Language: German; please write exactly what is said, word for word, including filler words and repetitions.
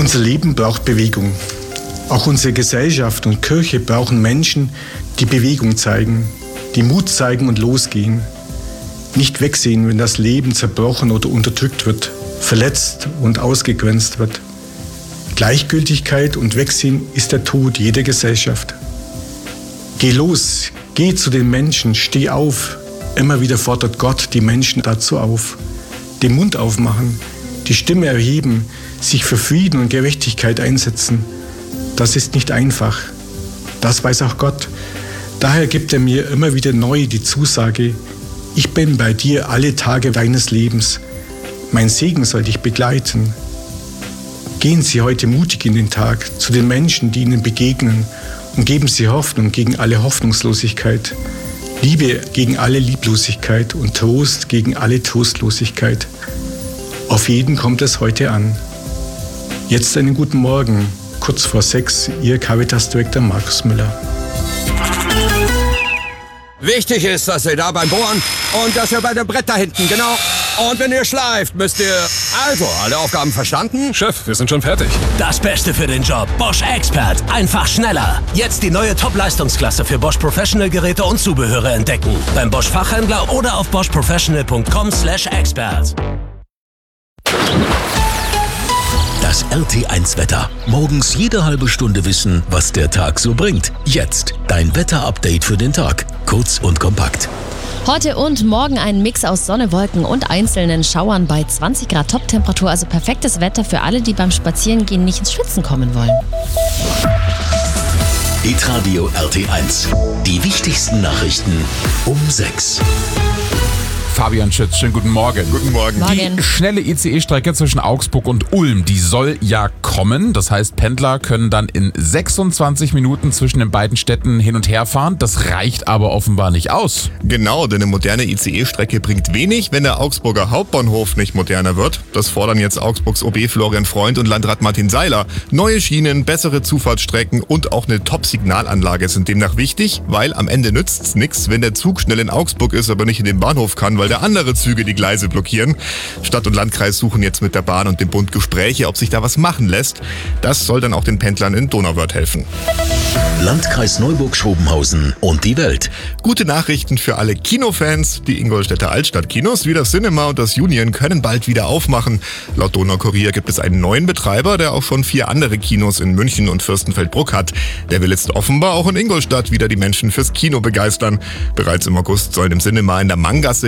Unser Leben braucht Bewegung. Auch unsere Gesellschaft und Kirche brauchen Menschen, die Bewegung zeigen, die Mut zeigen und losgehen. Nicht wegsehen, wenn das Leben zerbrochen oder unterdrückt wird, verletzt und ausgegrenzt wird. Gleichgültigkeit und Wegsehen ist der Tod jeder Gesellschaft. Geh los, geh zu den Menschen, steh auf. Immer wieder fordert Gott die Menschen dazu auf. Den Mund aufmachen, die Stimme erheben, sich für Frieden und Gerechtigkeit einsetzen. Das ist nicht einfach. Das weiß auch Gott. Daher gibt er mir immer wieder neu die Zusage: Ich bin bei dir alle Tage deines Lebens. Mein Segen soll dich begleiten. Gehen Sie heute mutig in den Tag zu den Menschen, die Ihnen begegnen, und geben Sie Hoffnung gegen alle Hoffnungslosigkeit, Liebe gegen alle Lieblosigkeit und Trost gegen alle Trostlosigkeit. Auf jeden kommt es heute an. Jetzt einen guten Morgen, kurz vor sechs, Ihr Caritas-Direktor Markus Müller. Wichtig ist, dass ihr da beim Bohren und dass ihr bei dem Brett da hinten, genau. Und wenn ihr schleift, müsst ihr... Also, alle Aufgaben verstanden? Chef, wir sind schon fertig. Das Beste für den Job. Bosch Expert. Einfach schneller. Jetzt die neue Top-Leistungsklasse für Bosch Professional Geräte und Zubehöre entdecken. Beim Bosch Fachhändler oder auf bosch professional punkt com slash expert. Das R T eins Wetter. Morgens jede halbe Stunde wissen, was der Tag so bringt. Jetzt dein Wetter-Update für den Tag. Kurz und kompakt. Heute und morgen ein Mix aus Sonne, Wolken und einzelnen Schauern bei zwanzig Grad Top-Temperatur. Also perfektes Wetter für alle, die beim Spazierengehen nicht ins Schwitzen kommen wollen. Hitradio R T eins. Die wichtigsten Nachrichten um sechs. Fabian Schütz, schönen guten Morgen. Guten Morgen. Morgen. Die schnelle I C E-Strecke zwischen Augsburg und Ulm, die soll ja kommen. Das heißt, Pendler können dann in sechsundzwanzig Minuten zwischen den beiden Städten hin und her fahren. Das reicht aber offenbar nicht aus. Genau, denn eine moderne I C E-Strecke bringt wenig, wenn der Augsburger Hauptbahnhof nicht moderner wird. Das fordern jetzt Augsburgs O B Florian Freund und Landrat Martin Seiler. Neue Schienen, bessere Zufahrtsstrecken und auch eine Top-Signalanlage sind demnach wichtig, weil am Ende nützt's nichts, wenn der Zug schnell in Augsburg ist, aber nicht in den Bahnhof kann, weil der andere Züge die Gleise blockieren. Stadt und Landkreis suchen jetzt mit der Bahn und dem Bund Gespräche, ob sich da was machen lässt. Das soll dann auch den Pendlern in Donauwörth helfen. Landkreis Neuburg-Schrobenhausen und die Welt. Gute Nachrichten für alle Kinofans. Die Ingolstädter Altstadtkinos wie das Cinema und das Union können bald wieder aufmachen. Laut Donaukurier gibt es einen neuen Betreiber, der auch schon vier andere Kinos in München und Fürstenfeldbruck hat. Der will jetzt offenbar auch in Ingolstadt wieder die Menschen fürs Kino begeistern. Bereits im August sollen im Cinema in der Manngasse